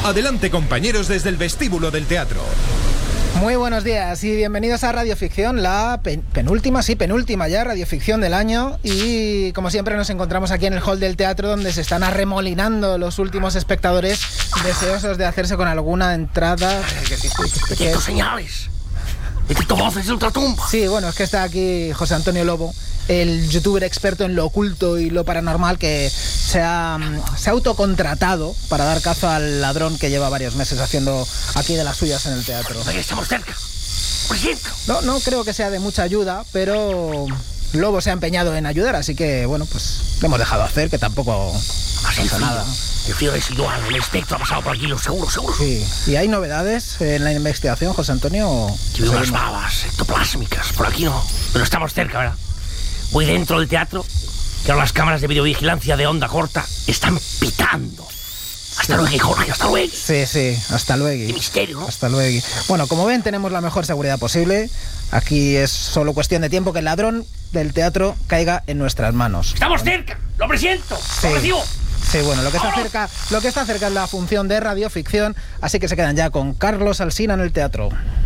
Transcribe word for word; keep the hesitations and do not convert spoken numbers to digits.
Adelante, compañeros, desde el vestíbulo del teatro. Muy buenos días y bienvenidos a Radioficción, la pen- penúltima, sí, penúltima ya Radioficción del año. Y como siempre nos encontramos aquí en el hall del teatro, donde se están arremolinando los últimos espectadores deseosos de hacerse con alguna entrada. Detecto señales, detecto voces de ultratumba. Sí, bueno, es que está aquí José Antonio Lobo, el youtuber experto en lo oculto y lo paranormal, que se ha, se ha autocontratado para dar caza al ladrón que lleva varios meses haciendo aquí de las suyas en el teatro. Ahí estamos cerca, por cierto. No, no creo que sea de mucha ayuda, pero Lobo se ha empeñado en ayudar, así que, bueno, pues le hemos dejado hacer, que tampoco Así el pasa frío, nada. el frío residual, el espectro ha pasado por aquí, lo seguro, seguro. Sí, ¿y hay novedades en la investigación, José Antonio? Que veo unas babas ectoplásmicas, por aquí no, pero estamos cerca, ¿verdad? Voy dentro del teatro, que ahora las cámaras de videovigilancia de onda corta están pitando. Hasta luego, Jorge, hasta luego. Sí, sí, hasta luego. Qué misterio, ¿no? Hasta luego. Bueno, como ven, tenemos la mejor seguridad posible. Aquí es solo cuestión de tiempo que el ladrón del teatro caiga en nuestras manos. Estamos cerca, lo presiento, Sí. lo recibo. Sí, bueno, lo que está ¡Vámonos! cerca, lo que está cerca es la función de radioficción, así que se quedan ya con Carlos Alsina en el teatro.